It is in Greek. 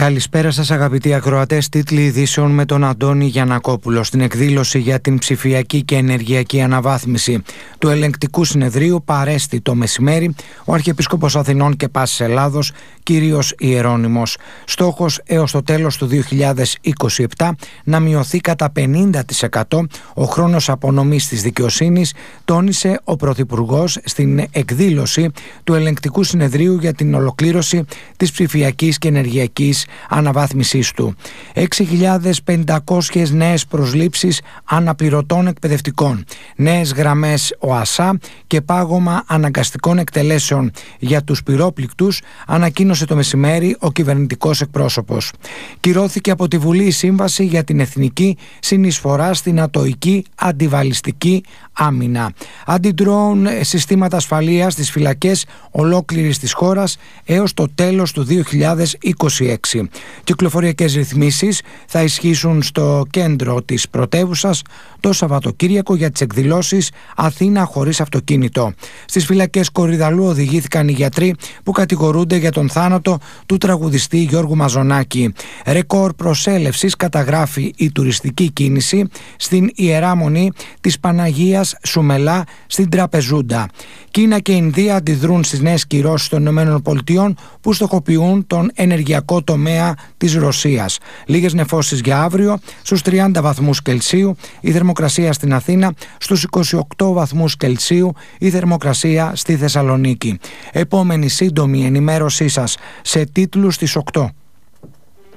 Καλησπέρα σας αγαπητοί ακροατές, τίτλοι ειδήσεων με τον Αντώνη Γιαννακόπουλο. Στην εκδήλωση για την ψηφιακή και ενεργειακή αναβάθμιση του Ελεγκτικού Συνεδρίου παρέστη το μεσημέρι ο Αρχιεπίσκοπος Αθηνών και Πάσης Ελλάδος, κύριος Ιερώνυμος. Στόχος έως το τέλος του 2027 να μειωθεί κατά 50% ο χρόνος απονομής της δικαιοσύνης, τόνισε ο Πρωθυπουργός στην εκδήλωση του Ελεγκτικού Συνεδρίου για την ολοκλήρωση της ψηφιακής και ενεργειακής αναβάθμισής του. 6.500 νέες προσλήψεις αναπληρωτών εκπαιδευτικών, νέες γραμμές ΟΑΣΑ και πάγωμα αναγκαστικών εκτελέσεων για τους πυρόπληκτους, ανακοίνωσε το μεσημέρι ο κυβερνητικός εκπρόσωπος. Κυρώθηκε από τη Βουλή η Σύμβαση για την Εθνική Συνεισφορά στην Ατοική Αντιβαλιστική Άμυνα. Αντι-drone συστήματα ασφαλείας στις φυλακές ολόκληρης της χώρας έως το τέλος του 2026. Κυκλοφοριακές ρυθμίσεις θα ισχύσουν στο κέντρο της πρωτεύουσας το Σαββατοκύριακο για τις εκδηλώσεις Αθήνα χωρίς αυτοκίνητο. Στις φυλακές Κορυδαλλού οδηγήθηκαν οι γιατροί που κατηγορούνται για τον θάνατο του τραγουδιστή Γιώργου Μαζονάκη. Ρεκόρ προσέλευσης καταγράφει η τουριστική κίνηση στην Ιερά Μονή της Παναγίας Σουμελά στην Τραπεζούντα. Κίνα και Ινδία αντιδρούν στις νέες κυρώσεις των ΗΠΑ που στοχοποιούν τον ενεργειακό τομέα της Ρωσίας. Λίγες νεφώσεις για αύριο, στους 30 βαθμούς Κελσίου η θερμοκρασία στην Αθήνα, στους 28 βαθμούς Κελσίου η θερμοκρασία στη Θεσσαλονίκη. Επόμενη σύντομη ενημέρωσή σας σε τίτλους στις 8.